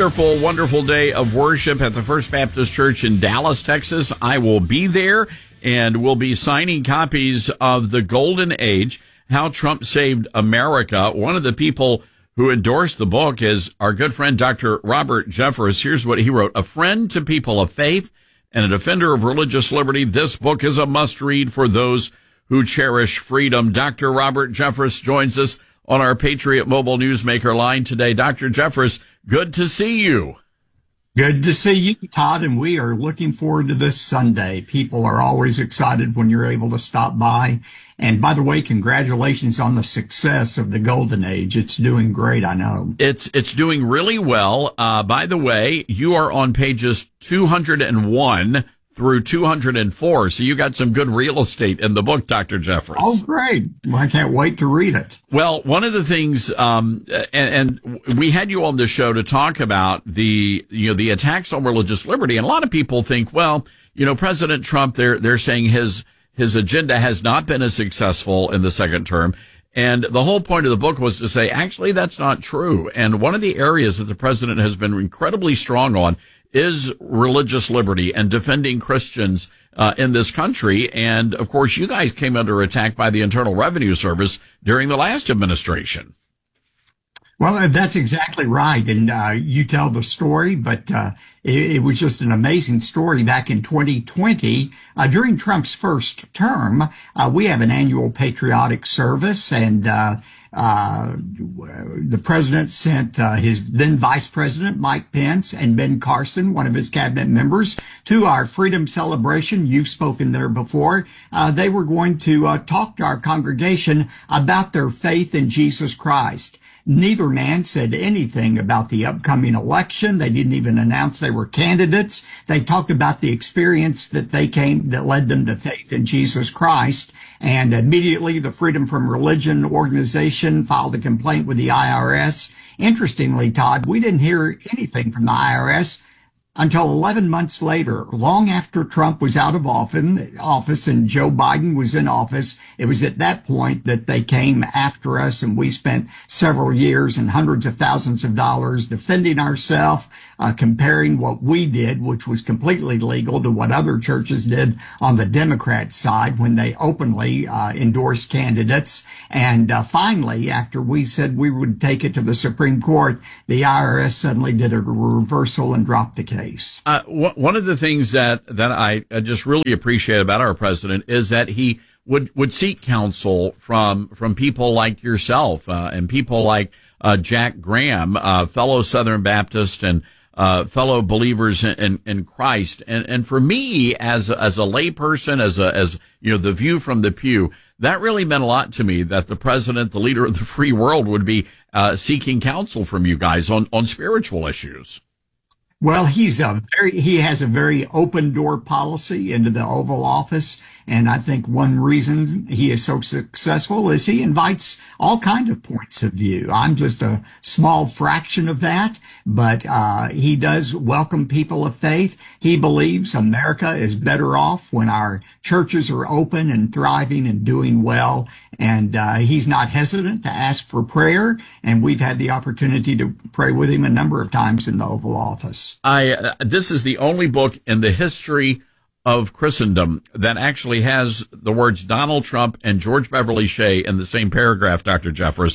wonderful, wonderful day of worship at the First Baptist Church in Dallas, Texas. I will be there, and we'll be signing copies of The Golden Age, How Trump Saved America. One of the people who endorsed the book is our good friend, Dr. Robert Jeffress. Here's what he wrote. A friend to people of faith and a defender of religious liberty, this book is a must-read for those who cherish freedom. Dr. Robert Jeffress joins us on our Patriot Mobile Newsmaker line today. Dr. Jeffress, good to see you. Good to see you, Todd, and we are looking forward to this Sunday. People are always excited when you're able to stop by. And by the way, congratulations on the success of the Golden Age. It's doing great, I know. It's doing really well. By the way, you are on pages 201 through 204. So you got some good real estate in the book, Dr. Jeffress. Oh, great. Well, I can't wait to read it. Well, one of the things, and we had you on the show to talk about the attacks on religious liberty. And a lot of people think, well, President Trump, they're saying his agenda has not been as successful in the second term. And the whole point of the book was to say, actually, that's not true. And one of the areas that the president has been incredibly strong on is religious liberty and defending Christians in this country. And, of course, you guys came under attack by the Internal Revenue Service during the last administration. Well, that's exactly right. And you tell the story, but it was just an amazing story back in 2020. During Trump's first term, we have an annual patriotic service, and the president sent his then Vice President Mike Pence and Ben Carson, one of his cabinet members, to our freedom celebration. You've spoken there before. They were going to talk to our congregation about their faith in Jesus Christ. Neither man said anything about the upcoming election. They didn't even announce they were candidates. They talked about the experience that led them to faith in Jesus Christ. And immediately the Freedom from Religion organization filed a complaint with the IRS. Interestingly, Todd, we didn't hear anything from the IRS until 11 months later, long after Trump was out of office and Joe Biden was in office. It was at that point that they came after us, and we spent several years and hundreds of thousands of dollars defending ourselves, comparing what we did, which was completely legal, to what other churches did on the Democrat side when they openly endorsed candidates. And finally, after we said we would take it to the Supreme Court, the IRS suddenly did a reversal and dropped the case. One of the things that I just really appreciate about our president is that he would seek counsel from people like yourself and people like Jack Graham, fellow Southern Baptist and fellow believers in Christ. And for me, as a layperson, as the view from the pew, that really meant a lot to me that the president, the leader of the free world, would be seeking counsel from you guys on spiritual issues. Well, he has a very open door policy into the Oval Office. And I think one reason he is so successful is he invites all kinds of points of view. I'm just a small fraction of that, but he does welcome people of faith. He believes America is better off when our churches are open and thriving and doing well. And he's not hesitant to ask for prayer. And we've had the opportunity to pray with him a number of times in the Oval Office. This is the only book in the history of Christendom that actually has the words Donald Trump and George Beverly Shea in the same paragraph, Dr. Jeffress.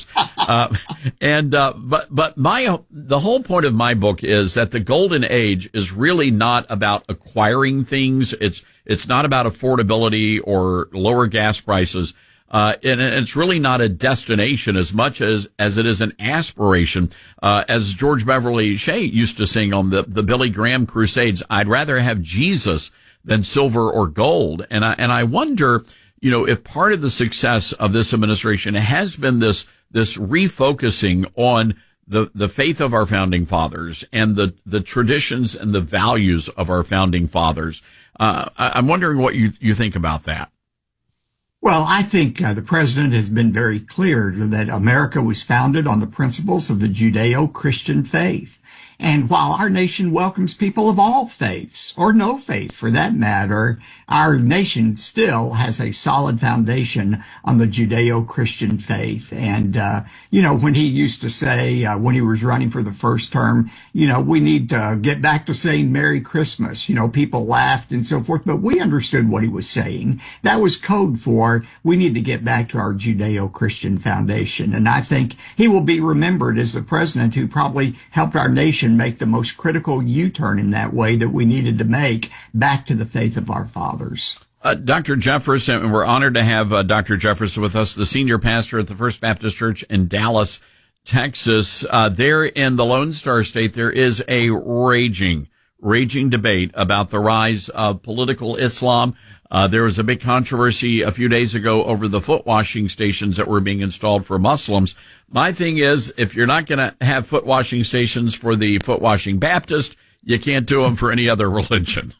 But the whole point of my book is that the Golden Age is really not about acquiring things. It's not about affordability or lower gas prices. And it's really not a destination as much as it is an aspiration. As George Beverly Shea used to sing on the Billy Graham Crusades, I'd rather have Jesus than silver or gold. And I wonder, if part of the success of this administration has been this refocusing on the faith of our founding fathers and the traditions and the values of our founding fathers. I'm wondering what you think about that. Well, I think the president has been very clear that America was founded on the principles of the Judeo-Christian faith. And while our nation welcomes people of all faiths, or no faith for that matter, our nation still has a solid foundation on the Judeo-Christian faith. And, when he used to say, when he was running for the first term, we need to get back to saying Merry Christmas. People laughed and so forth, but we understood what he was saying. That was code for we need to get back to our Judeo-Christian foundation. And I think he will be remembered as the president who probably helped our nation make the most critical U-turn in that way that we needed to make back to the faith of our fathers. Dr. Jeffress, and we're honored to have Dr. Jeffress with us, the senior pastor at the First Baptist Church in Dallas, Texas. There in the Lone Star State, there is a raging debate about the rise of political Islam. There was a big controversy a few days ago over the foot washing stations that were being installed for Muslims. My thing is, if you're not going to have foot washing stations for the foot washing Baptist, you can't do them for any other religion.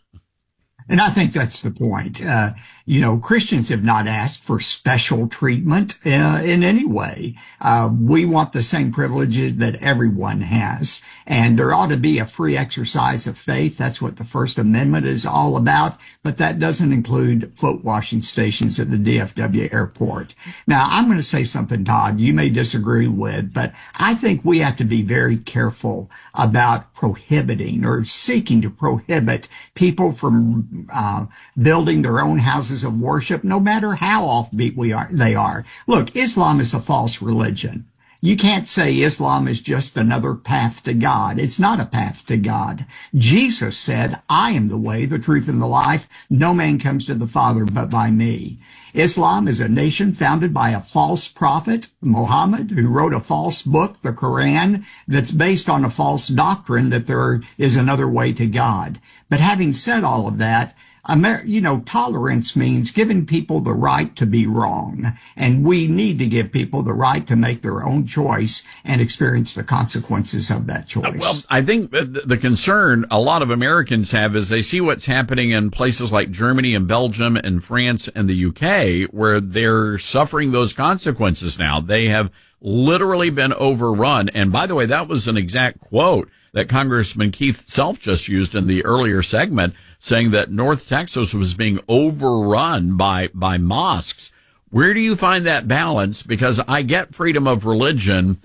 And I think that's the point. Christians have not asked for special treatment in any way. We want the same privileges that everyone has. And there ought to be a free exercise of faith. That's what the First Amendment is all about. But that doesn't include foot washing stations at the DFW airport. Now, I'm going to say something, Todd, you may disagree with, but I think we have to be very careful about prohibiting or seeking to prohibit people from building their own houses of worship, no matter how offbeat they are. Look, Islam is a false religion. You can't say Islam is just another path to God. It's not a path to God. Jesus said, I am the way, the truth, and the life. No man comes to the Father but by me. Islam is a nation founded by a false prophet, Muhammad, who wrote a false book, the Quran, that's based on a false doctrine that there is another way to God. But having said all of that, tolerance means giving people the right to be wrong. And we need to give people the right to make their own choice and experience the consequences of that choice. Well, I think the concern a lot of Americans have is they see what's happening in places like Germany and Belgium and France and the UK, where they're suffering those consequences now. They have literally been overrun. And by the way, that was an exact quote that Congressman Keith Self just used in the earlier segment, saying that North Texas was being overrun by mosques. Where do you find that balance? Because I get freedom of religion,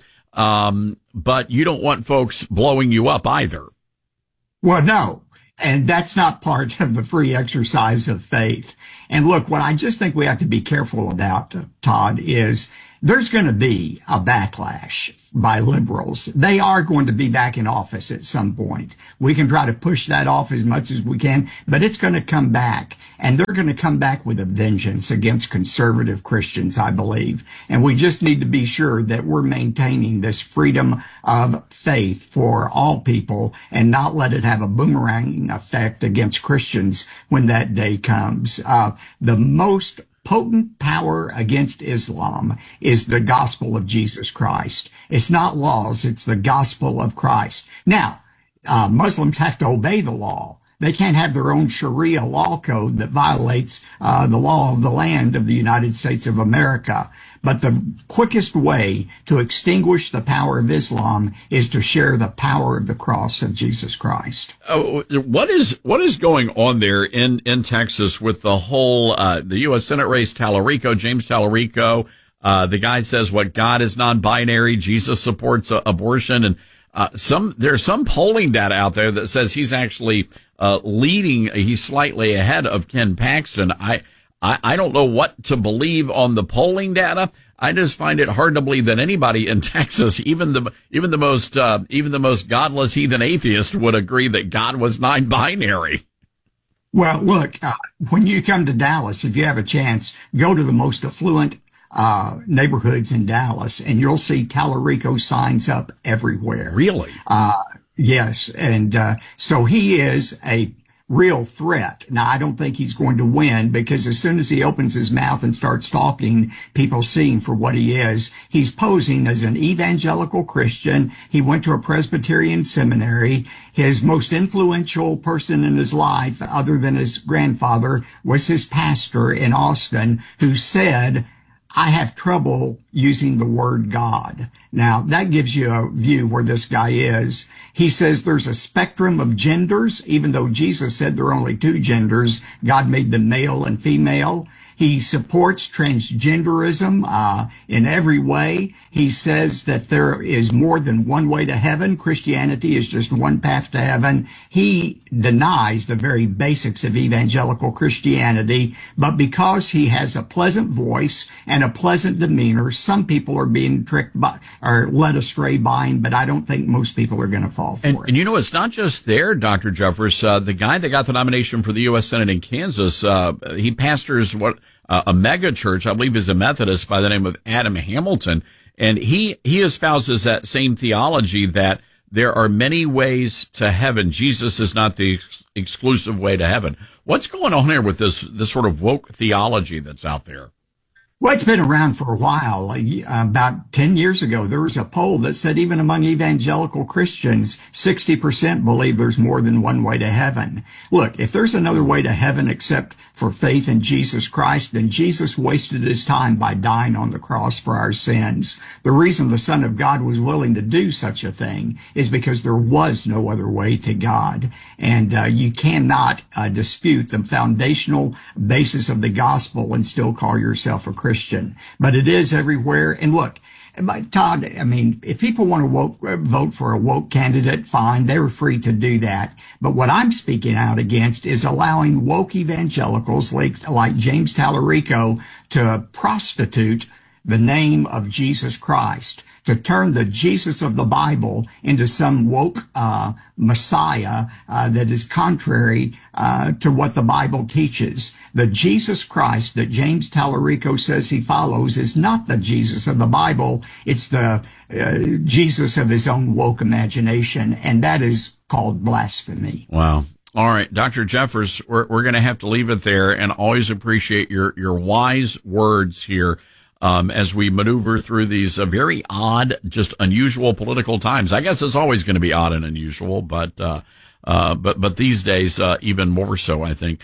but you don't want folks blowing you up either. Well, no. And that's not part of the free exercise of faith. And look, what I just think we have to be careful about, Todd, is there's going to be a backlash by liberals. They are going to be back in office at some point. We can try to push that off as much as we can, but it's going to come back. And they're going to come back with a vengeance against conservative Christians, I believe. And we just need to be sure that we're maintaining this freedom of faith for all people and not let it have a boomerang effect against Christians when that day comes. The most potent power against Islam is the gospel of Jesus Christ. It's not laws, it's the gospel of Christ. Now, Muslims have to obey the law. They can't have their own Sharia law code that violates the law of the land of the United States of America. But the quickest way to extinguish the power of Islam is to share the power of the cross of Jesus Christ. What is going on there in Texas with the whole the U.S. Senate race? James Tallarico, the guy says what God is non-binary, Jesus supports abortion, and there's some polling data out there that says he's actually leading. He's slightly ahead of Ken Paxton. I don't know what to believe on the polling data. I just find it hard to believe that anybody in Texas, even the most godless heathen atheist, would agree that God was non-binary. Well, look, when you come to Dallas, if you have a chance, go to the most affluent neighborhoods in Dallas, and you'll see Tallarico signs up everywhere. Really? Yes. And so he is a real threat. Now, I don't think he's going to win, because as soon as he opens his mouth and starts talking, people see him for what he is. He's posing as an evangelical Christian. He went to a Presbyterian seminary. His most influential person in his life, other than his grandfather, was his pastor in Austin, who said, I have trouble using the word God. Now, that gives you a view where this guy is. He says there's a spectrum of genders, even though Jesus said there are only two genders. God made them male and female. He supports transgenderism in every way. He says that there is more than one way to heaven. Christianity is just one path to heaven. He denies the very basics of evangelical Christianity, but because he has a pleasant voice and a pleasant demeanor, some people are being tricked by or led astray by him, but I don't think most people are going to fall for it. And you know, it's not just there, Dr. Jeffress. The guy that got the nomination for the U.S. Senate in Kansas, he pastors a mega church, I believe is a Methodist by the name of Adam Hamilton. And he espouses that same theology that there are many ways to heaven. Jesus is not the exclusive way to heaven. What's going on here with this sort of woke theology that's out there? Well, it's been around for a while. About 10 years ago, there was a poll that said even among evangelical Christians, 60% believe there's more than one way to heaven. Look, if there's another way to heaven except for faith in Jesus Christ, then Jesus wasted his time by dying on the cross for our sins. The reason the Son of God was willing to do such a thing is because there was no other way to God. And you cannot dispute the foundational basis of the gospel and still call yourself a Christian. But it is everywhere. And look, Todd, I mean, if people want to vote for a woke candidate, fine, they're free to do that. But what I'm speaking out against is allowing woke evangelicals like James Tallarico to prostitute the name of Jesus Christ, to turn the Jesus of the Bible into some woke Messiah that is contrary to what the Bible teaches. The Jesus Christ that James Tallarico says he follows is not the Jesus of the Bible. It's the Jesus of his own woke imagination, and that is called blasphemy. Wow. All right, Dr. Jeffress, we're going to have to leave it there, and always appreciate your wise words here. As we maneuver through these very odd, just unusual political times. I guess it's always going to be odd and unusual, but these days, even more so, I think.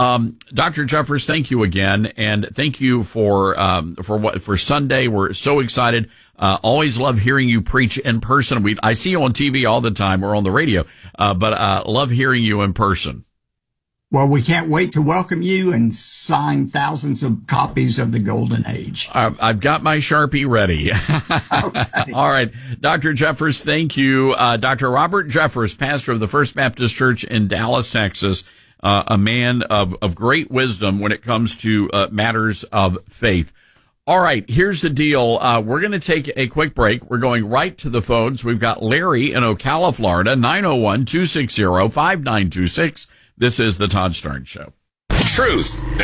Dr. Jeffress, thank you again. And thank you for Sunday. We're so excited. Always love hearing you preach in person. I see you on TV all the time or on the radio, but love hearing you in person. Well, we can't wait to welcome you and sign thousands of copies of The Golden Age. I've got my Sharpie ready. Okay. All right. Dr. Jeffress, thank you. Dr. Robert Jeffress, pastor of the First Baptist Church in Dallas, Texas, a man of great wisdom when it comes to matters of faith. All right. Here's the deal. We're going to take a quick break. We're going right to the phones. We've got Larry in Ocala, Florida, 901-260-5926. This is the Todd Starnes Show. Truth.